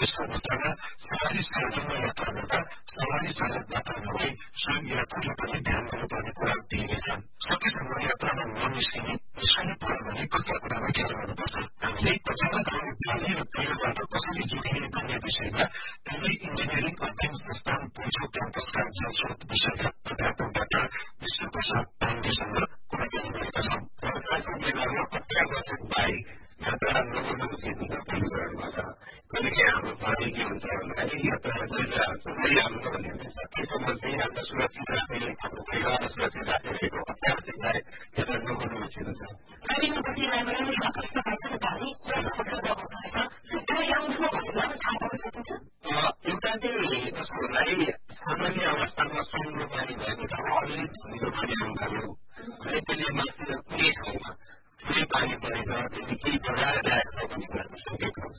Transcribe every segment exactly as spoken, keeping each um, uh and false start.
यस्तो अवस्थामा सवारी साधनमा यात्रा गर्दा सवारी चालकबाट नभई स्वयं यात्रुले पनि ध्यान गर्नुपर्ने कुरा दिइनेछ। सकेसम्म यात्रामा ननिस्किने निस्कनु पर्यो भने कस्ता कुरामा ख्याल गर्नुपर्छ। हामीले अचानक आउने बाली र पहिरोबाट कसरी जोगिने भन्ने विषयमा दिल्ली इन्जिनियरिङ अध्ययन संस्थान पुइचो क्याम्पसका जलस्रोत विषयका अध्यापक डाक्टर विष्णु प्रसाद पाण्डेसँग कुराकानी गरेका छौँ। आफ्नो बेलामा अत्यावश्यक बाहेक यात्रा नगर्नु उचित हुन्छ भन्ने चरणमा छ। कहिलेकाहीँ हाम्रो पानी के हुन्छ भन्दाखेरि यात्रा गरिरहेको छ गरिहाल्नु भन्ने हुन्छ। त्यसमा चाहिँ आफ्नो सुरक्षित राख्ने आफ्नो परिवारलाई सुरक्षित राख्नेको अत्यावश्यक बाहेक यात्रा नगर्नु उचित हुन्छ। गाडीमा बसिरहेको बेला कस्तो पाइन्छ नि पानी कसरी लगाउँछ त्यो आउँछ भनेर थाहा पाउन सकिन्छ। एउटा चाहिँ कस्तो भन्दाखेरि सामान्य अवस्थामा समुद्र पानी भएको ठाउँमा अलिअलि धमिलो पानी आउनु थाल्यो भने त्यसले माथि कुनै ठाउँमा ठुलै पानी परेछ त्यसले केही बढाएर ल्याएको छ भन्ने कुराको सङ्केत गर्छ।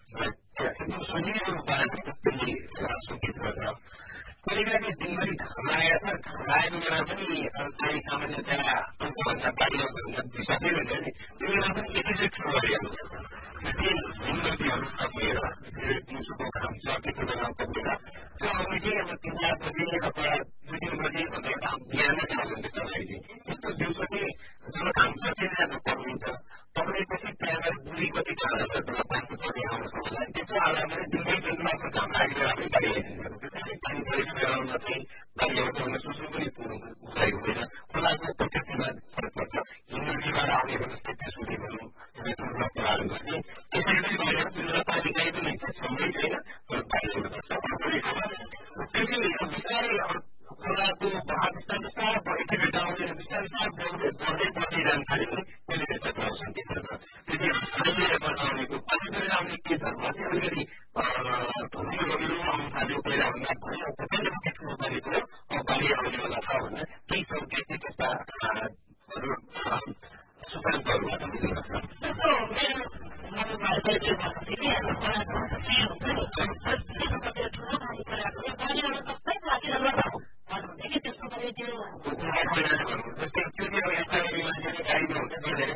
एकदम सजिलो उपायले त्यसले सङ्केत गर्छ। कहिलेकाहीँ दिनभरि घाम आएछ घाम आएको बेला पनि पानी सामान्यतया आउँछभन्दा बाढी आउँछ भन्दा विश्वासै हुँदैन नि त्यो बेला पनि एकैचोटि ठुलो गरिहाल्नु सक्छ। त्यो चाहिँ हिमनदीहरू तपिएर विशेष दिउँसोको घाम छ त्यति बेला तपिएर त्यो आउने चाहिँ अब तिन चार बजी अथवा दुई तिन बजी भन्दा घाम बिहानै जानु हुन्छ तपाईँ चाहिँ त्यस्तो दिउँसो चाहिँ जब घाम सकिएर जानु पर्नुहुन्छ पक्रेपछि त्यहाँबाट बुढी कति टाढा छ त्यसलाई पानी पर्ने आउँछ होला त्यसो आधारमा दिनमै दिनमा आफ्नो घाम लागेर आफ्नो गाडी आइदिन्छ। त्यसैले पानी परेको बेलामा चाहिँ गाडी आउँछ भने सुसु पनि उचाइ हुँदैन। खोलाको प्रकृतिमा फरक पर्छ। हिमनदीबाट आउने व्यवस्था त्यसुले भनौँ दुर्गा प्रहारमा चाहिँ त्यसरी पनि भएर दुर्गा पालिकाले पनि छँदै छैन तर बाहिर हुन सक्छ। त्यो चाहिँ बिस्तारै खोलाको बहाव बिस्तार बिस्तार बढेको भेट्टा आउँदैन बिस्तार बिस्तार बढ्दै बढ्दै बढ्दै जानु थाल्यो भने त्यसले भेट्टा पुऱ्याउ सङ्केत गर्छ। त्यो चाहिँ अहिले बचाउनेको पानी गरेर आउने के छ भने चाहिँ अलिकति धमिलो गहिरो आउनु थाल्यो पहिलाभन्दा भयो कतिले कति ठुलो पानी पऱ्यो अब पानी आउनेवाला छ भन्दा केही सङ्केत चाहिँ त्यस्ता सूचनाहरूबाट मिल्ने गर्छ। जस्तो मेरो मम्मीबाट के भएको थियो कि हाम्रो खोलाको सिर हुन्छ नि ठुलो पानी परेको पानी आउन सक्छ राखेर लगाऊ भन्नुहुन्थ्यो कि त्यसको पनि त्यो जस्तै त्यो यता मान्छेले गाडीमा हुन्छ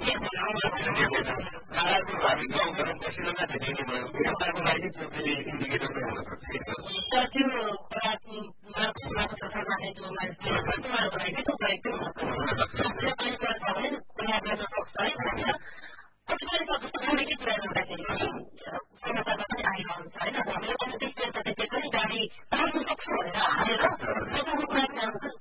खाडाको भावी गाउँघरमा बसिरहँदा भेटिने भयो यताको लागि त्यो फेरि इन्डिकेटर पनि हुन सक्छ। तर त्यो खोलाको ससर्दाले जो मान्छे उहाँहरूको लागि त्यो भएको हुनसक्छ पानी पर्छ भने खोला गर्न सक्छ है भनेर कतिपय जस्तो ठुलेकै कुरा गर्दाखेरि पनि समाचारमा पनि आइरहन्छ होइन हामीले पनि देख्दै देख्दै पनि गाडी तार्नु सक्छ भनेर हालेर तपाईँको कुरा पनि आउँछ